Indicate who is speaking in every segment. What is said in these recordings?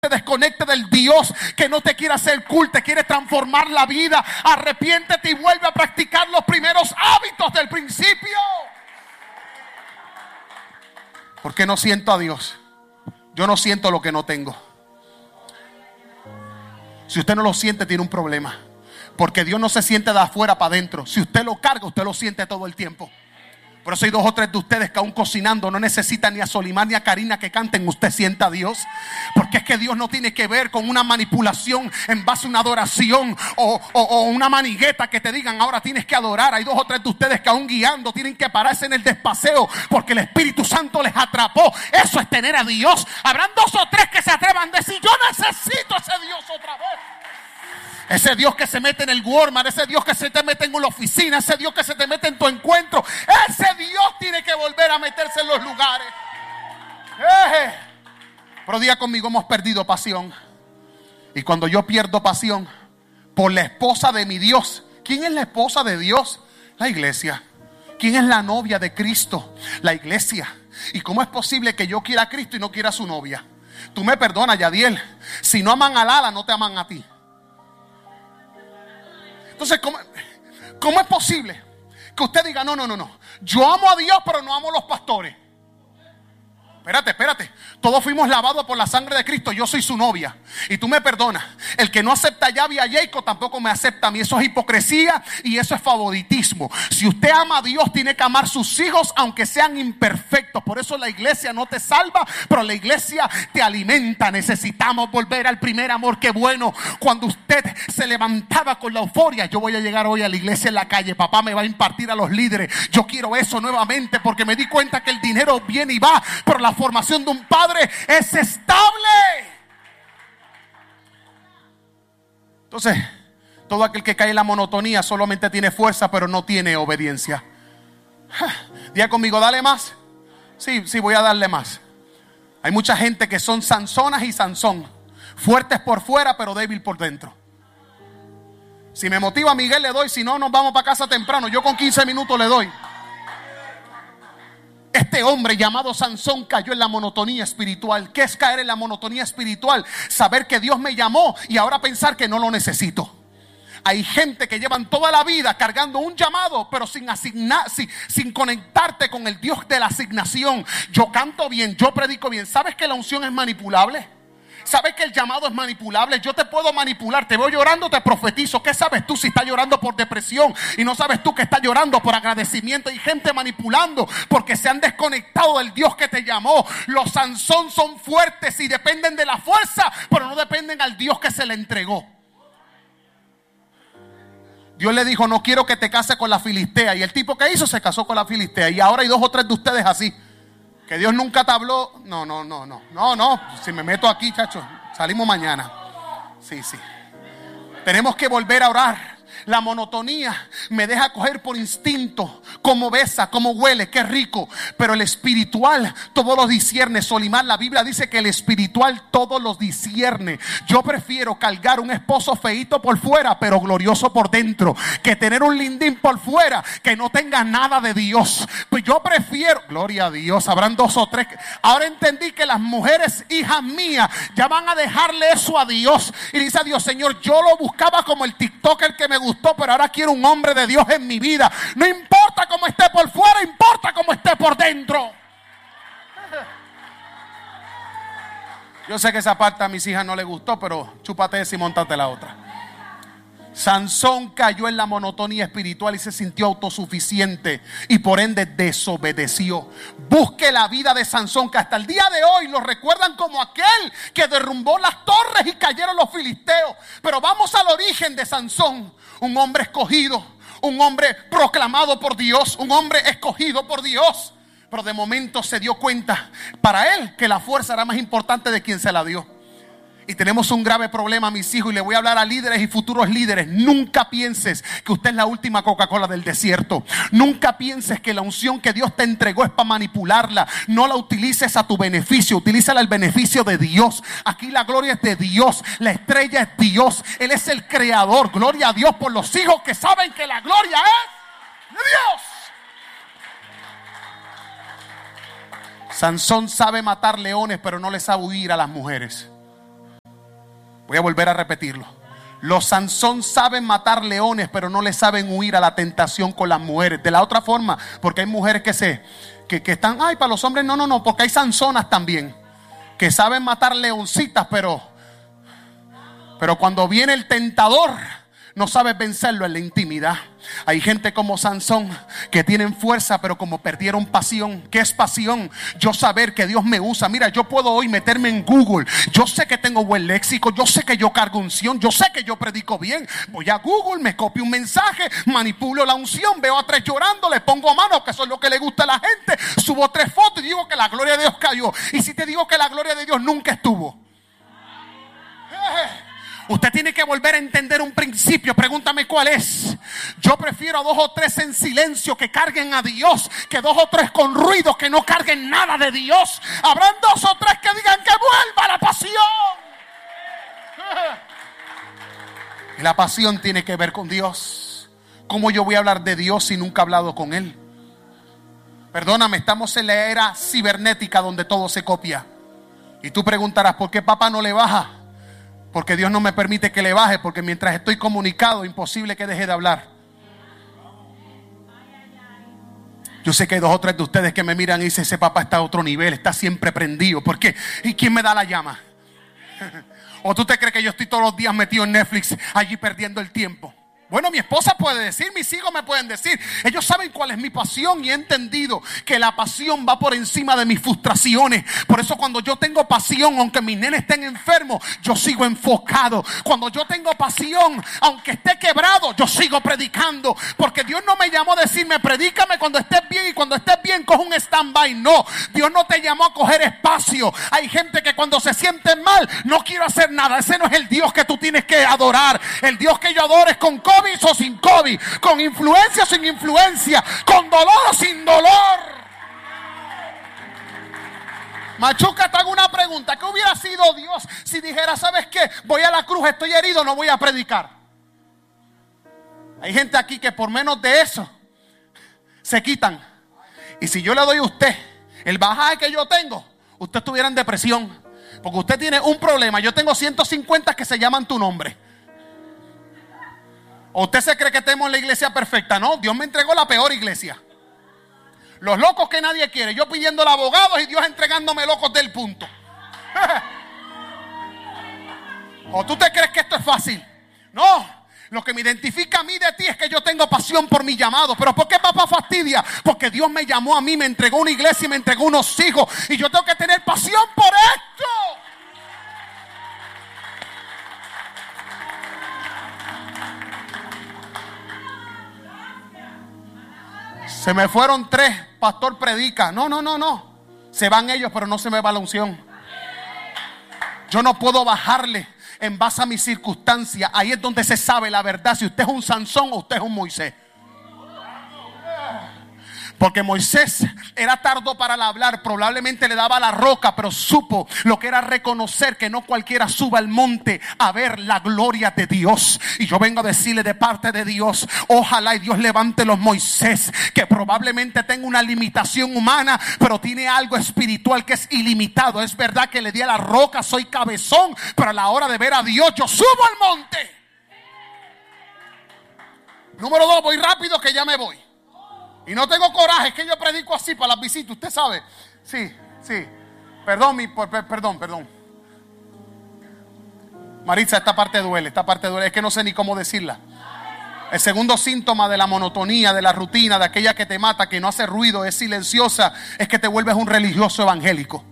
Speaker 1: te desconecte del Dios que no te quiere hacer cool, te quiere transformar la vida. Arrepiéntete y vuelve a practicar los primeros hábitos del principio. ¿Por qué no siento a Dios? Yo no siento lo que no tengo. Si usted no lo siente, tiene un problema. Porque Dios no se siente de afuera para adentro. Si usted lo carga, usted lo siente todo el tiempo. Por eso hay 2 o 3 de ustedes que aún cocinando no necesitan ni a Solimar ni a Karina que canten. Usted sienta a Dios. Porque es que Dios no tiene que ver con una manipulación en base a una adoración o una manigueta que te digan ahora tienes que adorar. Hay 2 o 3 de ustedes que aún guiando tienen que pararse en el despaseo porque el Espíritu Santo les atrapó. Eso es tener a Dios. Habrán 2 o 3 que se atrevan a decir: yo necesito ese Dios otra vez. Ese Dios que se mete en el Walmart, ese Dios que se te mete en la oficina, ese Dios que se te mete en tu encuentro. Ese Dios tiene que volver a meterse en los lugares. Pero diga conmigo: hemos perdido pasión. Y cuando yo pierdo pasión por la esposa de mi Dios, ¿quién es la esposa de Dios? La iglesia. ¿Quién es la novia de Cristo? La iglesia. ¿Y cómo es posible que yo quiera a Cristo y no quiera a su novia? Tú me perdonas, Yadiel. Si no aman al ala, no te aman a ti. Entonces, ¿cómo es posible que usted diga: no, yo amo a Dios pero no amo a los pastores? Espérate. Todos fuimos lavados por la sangre de Cristo. Yo soy su novia y tú me perdonas. El que no acepta a Yavi y a Jacob tampoco me acepta a mí. Eso es hipocresía y eso es favoritismo. Si usted ama a Dios, tiene que amar a sus hijos aunque sean imperfectos. Por eso la iglesia no te salva, pero la iglesia te alimenta. Necesitamos volver al primer amor. Qué bueno cuando usted se levantaba con la euforia: yo voy a llegar hoy a la iglesia en la calle, papá me va a impartir a los líderes. Yo quiero eso nuevamente porque me di cuenta que el dinero viene y va, pero la formación de un padre es estable. Entonces, todo aquel que cae en la monotonía solamente tiene fuerza pero no tiene obediencia. Diga conmigo: dale más. Sí, voy a darle más. Hay mucha gente que son Sansonas y Sansón, fuertes por fuera pero débil por dentro. Si me motiva Miguel le doy, si no nos vamos para casa temprano. Yo con 15 minutos le doy. Este hombre llamado Sansón cayó en la monotonía espiritual. ¿Qué es caer en la monotonía espiritual? Saber que Dios me llamó y ahora pensar que no lo necesito. Hay gente que llevan toda la vida cargando un llamado, pero sin conectarte con el Dios de la asignación. Yo canto bien, yo predico bien. ¿Sabes que la unción es manipulable? ¿Sabes que el llamado es manipulable? Yo te puedo manipular, te veo llorando, te profetizo. ¿Qué sabes tú si estás llorando por depresión? Y no sabes tú que estás llorando por agradecimiento. Hay gente manipulando porque se han desconectado del Dios que te llamó. Los Sansón son fuertes y dependen de la fuerza, pero no dependen al Dios que se le entregó. Dios le dijo: no quiero que te cases con la filistea. Y el tipo que hizo se casó con la filistea. Y ahora hay 2 o 3 de ustedes así. Que Dios nunca te habló. No. Si me meto aquí, chacho, salimos mañana. Sí. Tenemos que volver a orar. La monotonía me deja coger por instinto cómo besa, cómo huele, qué rico. Pero el espiritual todo lo discierne. Solimar, la Biblia dice que el espiritual todo lo discierne. Yo prefiero cargar un esposo feíto por fuera pero glorioso por dentro, que tener un lindín por fuera que no tenga nada de Dios. Pues yo prefiero, gloria a Dios, habrán 2 o 3. Ahora entendí que las mujeres hijas mías ya van a dejarle eso a Dios. Y dice a Dios: Señor, yo lo buscaba como el TikToker que me gustó, pero ahora quiero un hombre de Dios en mi vida. No importa cómo esté por fuera, importa cómo esté por dentro. Yo sé que esa parte a mis hijas no les gustó, pero chúpate esa y montate la otra. Sansón cayó en la monotonía espiritual y se sintió autosuficiente y por ende desobedeció. Busque la vida de Sansón, que hasta el día de hoy lo recuerdan como aquel que derrumbó las torres y cayeron los filisteos. Pero vamos al origen de Sansón: un hombre escogido, un hombre proclamado por Dios, un hombre escogido por Dios. Pero de momento se dio cuenta para él que la fuerza era más importante de quien se la dio. Y tenemos un grave problema, mis hijos, y le voy a hablar a líderes y futuros líderes. Nunca pienses que usted es la última Coca-Cola del desierto. Nunca pienses que la unción que Dios te entregó es para manipularla. No la utilices a tu beneficio, utilízala al beneficio de Dios. Aquí la gloria es de Dios, la estrella es Dios. Él es el creador. Gloria a Dios por los hijos que saben que la gloria es de Dios. Sansón sabe matar leones, pero no le sabe huir a las mujeres. Voy a volver a repetirlo. Los Sansón saben matar leones, pero no le saben huir a la tentación con las mujeres. De la otra forma, porque hay mujeres que están, ay, para los hombres no, porque hay Sansonas también, que saben matar leoncitas, pero cuando viene el tentador, no sabes vencerlo en la intimidad. Hay gente como Sansón que tienen fuerza, pero como perdieron pasión. ¿Qué es pasión? Yo saber que Dios me usa. Mira, yo puedo hoy meterme en Google. Yo sé que tengo buen léxico. Yo sé que yo cargo unción. Yo sé que yo predico bien. Voy a Google, me copio un mensaje, manipulo la unción, veo a 3 llorando, le pongo manos, que eso es lo que le gusta a la gente. Subo 3 fotos y digo que la gloria de Dios cayó. Y si te digo que la gloria de Dios nunca estuvo. Usted tiene que volver a entender un principio. Pregúntame cuál es. Yo prefiero a 2 o 3 en silencio que carguen a Dios, que 2 o 3 con ruido que no carguen nada de Dios. Habrán 2 o 3 que digan que vuelva la pasión. Y la pasión tiene que ver con Dios. ¿Cómo yo voy a hablar de Dios si nunca he hablado con Él? Perdóname, estamos en la era cibernética donde todo se copia. Y tú preguntarás, ¿por qué papá no le baja? Porque Dios no me permite que le baje, porque mientras estoy comunicado, imposible que deje de hablar. Yo sé que hay 2 o 3 de ustedes que me miran y dicen, ese papá está a otro nivel, está siempre prendido. ¿Por qué? ¿Y quién me da la llama? ¿O tú te crees que yo estoy todos los días metido en Netflix, allí perdiendo el tiempo? Bueno, mi esposa puede decir, mis hijos me pueden decir. Ellos saben cuál es mi pasión y he entendido que la pasión va por encima de mis frustraciones. Por eso cuando yo tengo pasión, aunque mis nenes estén enfermos, yo sigo enfocado. Cuando yo tengo pasión, aunque esté quebrado, yo sigo predicando. Porque Dios no me llamó a decirme, predícame cuando estés bien, y cuando estés bien coge un stand-by. No, Dios no te llamó a coger espacio. Hay gente que cuando se sienten mal, no quiero hacer nada. Ese no es el Dios que tú tienes que adorar. El Dios que yo adoro es con COVID o sin COVID, con influencia o sin influencia, con dolor o sin dolor. Machuca, te hago una pregunta. ¿Qué hubiera sido Dios si dijera, sabes qué? Voy a la cruz, estoy herido, no voy a predicar? Hay gente aquí que por menos de eso se quitan. Y si yo le doy a usted el bajaje que yo tengo, usted estuviera en depresión. Porque usted tiene un problema. Yo tengo 150 que se llaman tu nombre. ¿O usted se cree que tenemos la iglesia perfecta? No, Dios me entregó la peor iglesia. Los locos que nadie quiere. Yo pidiéndole abogados y Dios entregándome locos del punto. ¿O tú te crees que esto es fácil? No, lo que me identifica a mí de ti es que yo tengo pasión por mi llamado. ¿Pero por qué papá fastidia? Porque Dios me llamó a mí, me entregó una iglesia y me entregó unos hijos. Y yo tengo que tener pasión por esto. Se me fueron 3, pastor predica. No. Se van ellos, pero no se me va la unción. Yo no puedo bajarle en base a mis circunstancias. Ahí es donde se sabe la verdad, si usted es un Sansón o usted es un Moisés. Porque Moisés era tardo para el hablar, probablemente le daba la roca, pero supo lo que era reconocer que no cualquiera suba al monte a ver la gloria de Dios. Y yo vengo a decirle de parte de Dios, ojalá y Dios levante los Moisés, que probablemente tenga una limitación humana, pero tiene algo espiritual que es ilimitado. Es verdad que le di a la roca, soy cabezón, pero a la hora de ver a Dios yo subo al monte. Número 2, voy rápido que ya me voy. Y no tengo coraje, es que yo predico así para las visitas, usted sabe. Sí. Perdón. Maritza, esta parte duele, es que no sé ni cómo decirla. El segundo síntoma de la monotonía, de la rutina, de aquella que te mata, que no hace ruido, es silenciosa, es que te vuelves un religioso evangélico.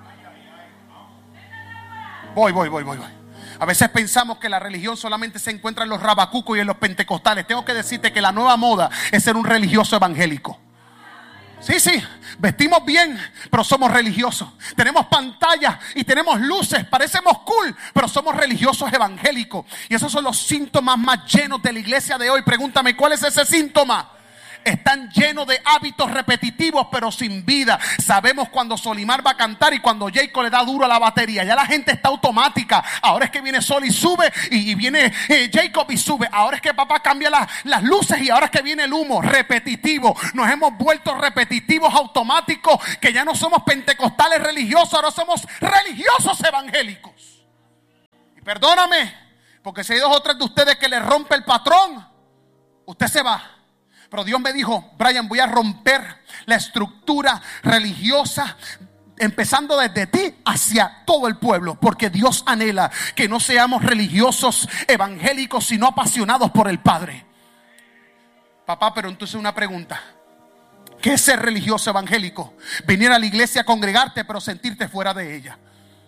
Speaker 1: Voy. A veces pensamos que la religión solamente se encuentra en los rabacucos y en los pentecostales. Tengo que decirte que la nueva moda es ser un religioso evangélico. Sí, vestimos bien, pero somos religiosos. Tenemos pantallas y tenemos luces, parecemos cool, pero somos religiosos evangélicos. Y esos son los síntomas más llenos de la iglesia de hoy. Pregúntame, ¿cuál es ese síntoma? Están llenos de hábitos repetitivos pero sin vida. Sabemos cuando Solimar va a cantar y cuando Jacob le da duro a la batería. Ya la gente está automática. Ahora es que viene Sol y sube, y viene Jacob y sube. Ahora es que papá cambia las luces y ahora es que viene el humo. Repetitivo. Nos hemos vuelto repetitivos, automáticos, que ya no somos pentecostales religiosos, ahora somos religiosos evangélicos. perdóname, porque si hay 2 o 3 de ustedes que le rompe el patrón, usted se va. Pero Dios me dijo: Brian, voy a romper la estructura religiosa, empezando desde ti hacia todo el pueblo, porque Dios anhela que no seamos religiosos evangélicos, sino apasionados por el Padre. Papá, pero entonces una pregunta: ¿qué es ser religioso evangélico? Venir a la iglesia a congregarte, pero sentirte fuera de ella.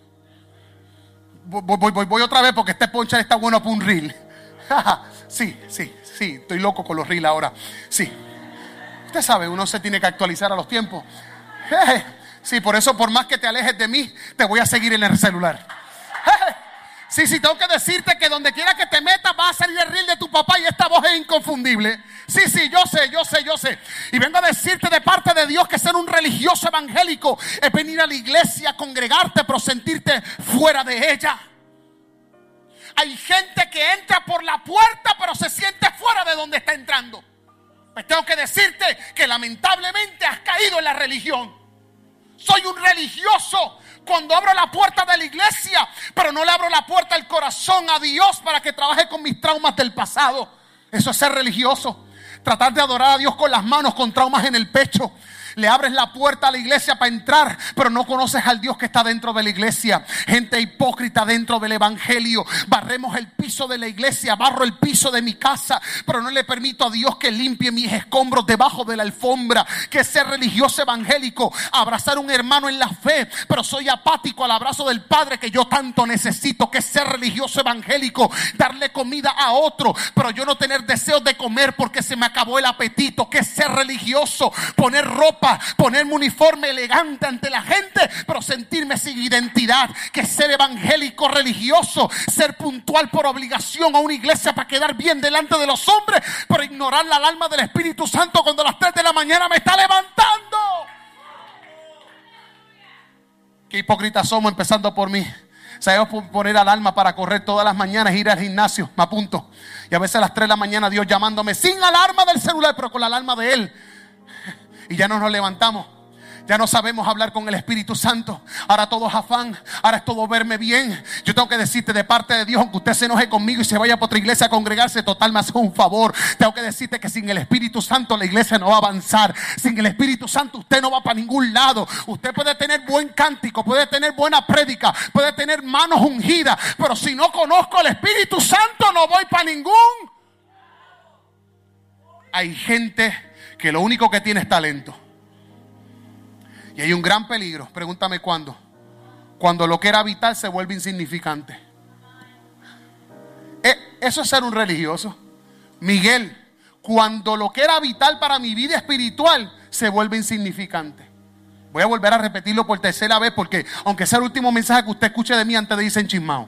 Speaker 1: Voy otra vez, porque este ponchar está bueno para un reel. Sí, estoy loco con los reels ahora. Sí, usted sabe, uno se tiene que actualizar a los tiempos. Sí, por eso, por más que te alejes de mí, te voy a seguir en el celular. Sí, tengo que decirte que donde quiera que te metas va a salir el reel de tu papá, y esta voz es inconfundible. Sí, yo sé. Y vengo a decirte de parte de Dios que ser un religioso evangélico es venir a la iglesia a congregarte, pero sentirte fuera de ella. Hay gente que entra por la puerta, pero se siente fuera de donde está entrando. Pues tengo que decirte que lamentablemente has caído en la religión. Soy un religioso cuando abro la puerta de la iglesia, pero no le abro la puerta al corazón a Dios para que trabaje con mis traumas del pasado. Eso es ser religioso. Tratar de adorar a Dios con las manos, con traumas en el pecho. Le abres la puerta a la iglesia para entrar, pero no conoces al Dios que está dentro de la iglesia. Gente hipócrita dentro del evangelio. Barremos el piso de la iglesia, barro el piso de mi casa, pero no le permito a Dios que limpie mis escombros debajo de la alfombra. Que es ser religioso evangélico: abrazar a un hermano en la fe, pero soy apático al abrazo del Padre que yo tanto necesito. Que es ser religioso evangélico: darle comida a otro, pero yo no tener deseos de comer porque se me acabó el apetito. Que es ser religioso: poner ropa, ponerme uniforme elegante ante la gente, pero sentirme sin identidad. Que es ser evangélico religioso: ser puntual por obligación a una iglesia para quedar bien delante de los hombres, pero ignorar la alarma del Espíritu Santo cuando a las 3 de la mañana me está levantando. Qué hipócritas somos, empezando por mí. Sabemos poner alarma para correr todas las mañanas, ir al gimnasio, me apunto, y a veces a las 3 de la mañana Dios llamándome sin alarma del celular, pero con la alarma de Él. Y ya no nos levantamos. Ya no sabemos hablar con el Espíritu Santo. Ahora todo es afán. Ahora es todo verme bien. Yo tengo que decirte de parte de Dios, aunque usted se enoje conmigo y se vaya por otra iglesia a congregarse, total me hace un favor. Tengo que decirte que sin el Espíritu Santo la iglesia no va a avanzar. Sin el Espíritu Santo usted no va para ningún lado. Usted puede tener buen cántico, puede tener buena prédica, puede tener manos ungidas, pero si no conozco al Espíritu Santo no voy para ningún. Hay gente que lo único que tiene es talento. Y hay un gran peligro. Pregúntame cuándo. Cuando lo que era vital se vuelve insignificante. Eso es ser un religioso. Miguel, cuando lo que era vital para mi vida espiritual se vuelve insignificante. Voy a volver a repetirlo por 3ª vez, porque aunque sea el último mensaje que usted escuche de mí antes de irse enchismado.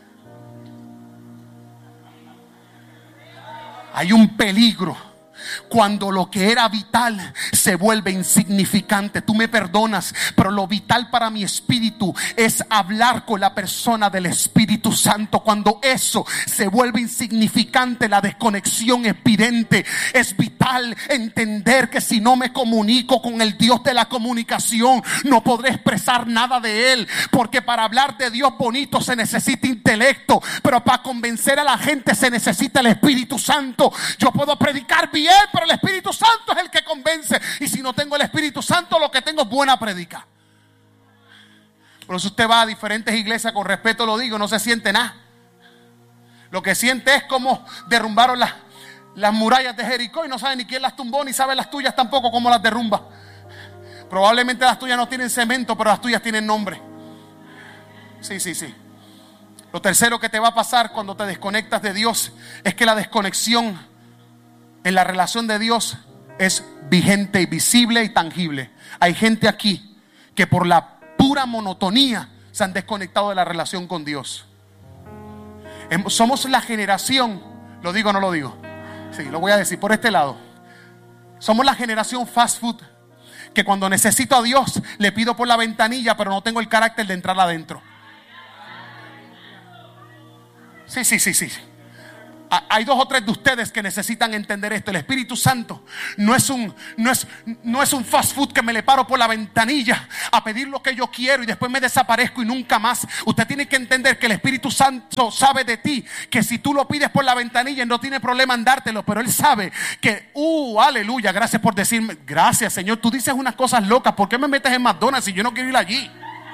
Speaker 1: Hay un peligro cuando lo que era vital se vuelve insignificante. Tú me perdonas, pero lo vital para mi espíritu es hablar con la persona del Espíritu Santo. Cuando eso se vuelve insignificante, la desconexión es evidente. Es vital entender que si no me comunico con el Dios de la comunicación, no podré expresar nada de Él, porque para hablar de Dios bonito se necesita intelecto, pero para convencer a la gente se necesita el Espíritu Santo. Yo puedo predicar bien, pero el Espíritu Santo es el que convence. Y si no tengo el Espíritu Santo, lo que tengo es buena prédica. Por eso usted va a diferentes iglesias, con respeto lo digo, no se siente nada. Lo que siente es como derrumbaron las murallas de Jericó y no sabe ni quién las tumbó, ni sabe las tuyas tampoco cómo las derrumba. Probablemente las tuyas no tienen cemento, pero las tuyas tienen nombre. Sí. Lo tercero que te va a pasar cuando te desconectas de Dios es que la desconexión en la relación de Dios es vigente y visible y tangible. Hay gente aquí que por la pura monotonía se han desconectado de la relación con Dios. Somos la generación, ¿lo digo o no lo digo? Sí, lo voy a decir por este lado. Somos la generación fast food, que cuando necesito a Dios le pido por la ventanilla, pero no tengo el carácter de entrar adentro. Sí. Hay 2 o 3 de ustedes que necesitan entender esto. El Espíritu Santo no es un fast food que me le paro por la ventanilla a pedir lo que yo quiero y después me desaparezco y nunca más. Usted tiene que entender que el Espíritu Santo sabe de ti, que si tú lo pides por la ventanilla no tiene problema en dártelo, pero Él sabe que, aleluya, gracias por decirme, gracias Señor, tú dices unas cosas locas, ¿por qué me metes en McDonald's si yo no quiero ir allí?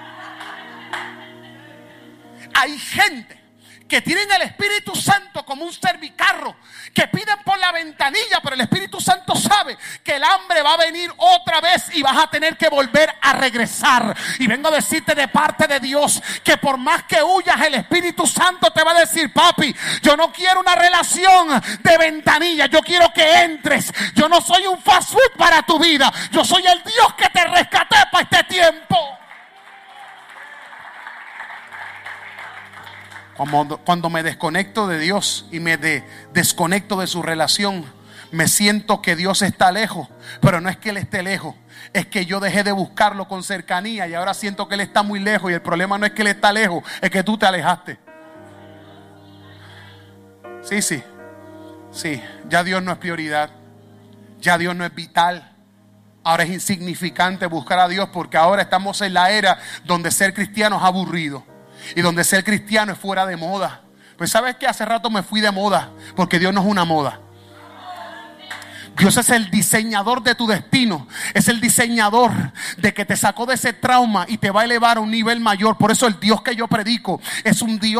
Speaker 1: Hay gente que tienen el Espíritu Santo como un servicarro, que piden por la ventanilla, pero el Espíritu Santo sabe que el hambre va a venir otra vez y vas a tener que volver a regresar. Y vengo a decirte de parte de Dios que por más que huyas, el Espíritu Santo te va a decir: papi, yo no quiero una relación de ventanilla, yo quiero que entres. Yo no soy un fast food para tu vida, yo soy el Dios que te rescaté para este tiempo. Cuando me desconecto de Dios y me desconecto de su relación, me siento que Dios está lejos, pero no es que Él esté lejos, es que yo dejé de buscarlo con cercanía y ahora siento que Él está muy lejos. Y el problema no es que Él está lejos, es que tú te alejaste. Sí, ya Dios no es prioridad, ya Dios no es vital. Ahora es insignificante buscar a Dios, porque ahora estamos en la era donde ser cristiano es aburrido y donde ser cristiano es fuera de moda. Pues sabes que hace rato me fui de moda, porque Dios no es una moda. Dios es el diseñador de tu destino, es el diseñador de que te sacó de ese trauma y te va a elevar a un nivel mayor. Por eso el Dios que yo predico es un Dios